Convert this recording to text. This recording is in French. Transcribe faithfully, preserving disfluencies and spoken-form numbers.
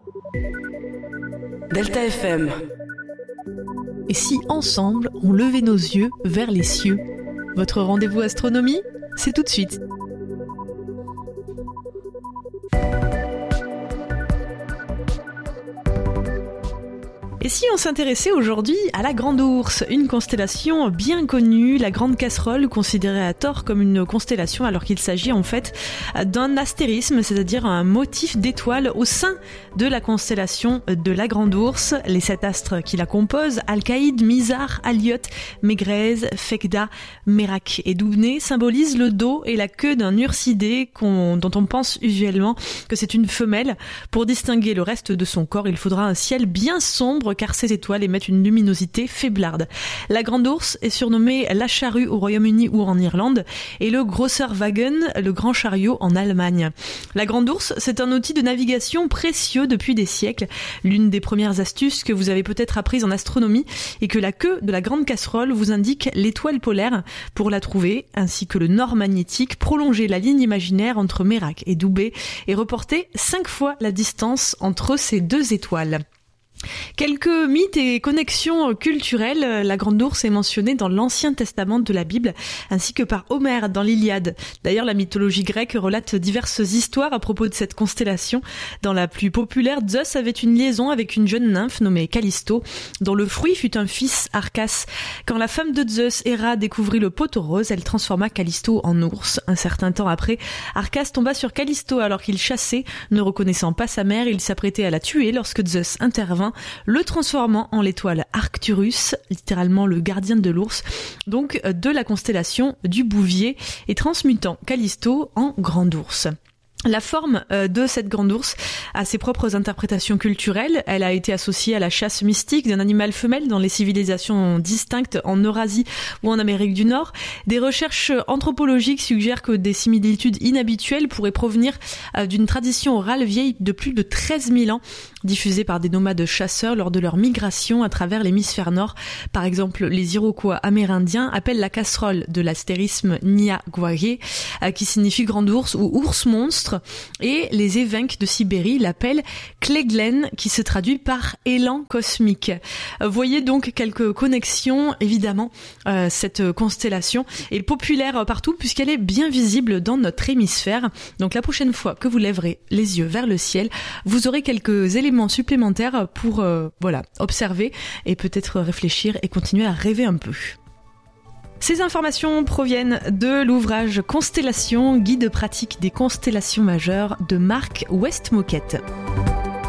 Delta F M. Et si ensemble, on levait nos yeux vers les cieux ? Votre rendez-vous astronomie, c'est tout de suite. Et si on s'intéressait aujourd'hui à la Grande Ourse, une constellation bien connue, la Grande Casserole, considérée à tort comme une constellation alors qu'il s'agit en fait d'un astérisme, c'est-à-dire un motif d'étoile au sein de la constellation de la Grande Ourse. Les sept astres qui la composent, Alcaïde, Mizar, Alioth, Mégrez, Phecda, Merak et Doubné, symbolisent le dos et la queue d'un ursidé qu'on, dont on pense usuellement que c'est une femelle. Pour distinguer le reste de son corps, il faudra un ciel bien sombre car ces étoiles émettent une luminosité faiblarde. La Grande Ourse est surnommée la charrue au Royaume-Uni ou en Irlande et le Großer-Wagen, le grand chariot en Allemagne. La Grande Ourse, c'est un outil de navigation précieux depuis des siècles. L'une des premières astuces que vous avez peut-être apprises en astronomie est que la queue de la Grande Casserole vous indique l'étoile polaire. Pour la trouver, ainsi que le nord magnétique, prolongez la ligne imaginaire entre Merak et Doubé et reportez cinq fois la distance entre ces deux étoiles. Quelques mythes et connexions culturelles. La Grande Ourse est mentionnée dans l'Ancien Testament de la Bible, ainsi que par Homère dans l'Iliade. D'ailleurs, la mythologie grecque relate diverses histoires à propos de cette constellation. Dans la plus populaire, Zeus avait une liaison avec une jeune nymphe nommée Callisto, dont le fruit fut un fils, Arcas. Quand la femme de Zeus, Héra, découvrit le pot aux roses, elle transforma Callisto en ours. Un certain temps après, Arcas tomba sur Callisto alors qu'il chassait. Ne reconnaissant pas sa mère, il s'apprêtait à la tuer lorsque Zeus intervint, le transformant en l'étoile Arcturus, littéralement le gardien de l'ours, donc de la constellation du Bouvier, et transmutant Callisto en Grande Ourse. La forme de cette Grande Ourse a ses propres interprétations culturelles. Elle a été associée à la chasse mystique d'un animal femelle dans les civilisations distinctes en Eurasie ou en Amérique du Nord. Des recherches anthropologiques suggèrent que des similitudes inhabituelles pourraient provenir d'une tradition orale vieille de plus de treize mille ans, diffusée par des nomades chasseurs lors de leur migration à travers l'hémisphère nord. Par exemple, les Iroquois amérindiens appellent la casserole de l'astérisme Niagwaye, qui signifie grande ours ou ours monstre, et les Évenques de Sibérie l'appellent Cleglen, qui se traduit par élan cosmique. Voyez donc quelques connexions, évidemment. Euh, cette constellation est populaire partout puisqu'elle est bien visible dans notre hémisphère. Donc la prochaine fois que vous lèverez les yeux vers le ciel, vous aurez quelques éléments supplémentaires pour euh, voilà, observer et peut-être réfléchir et continuer à rêver un peu. Ces informations proviennent de l'ouvrage Constellation, guide pratique des constellations majeures de Marc Westmoquette.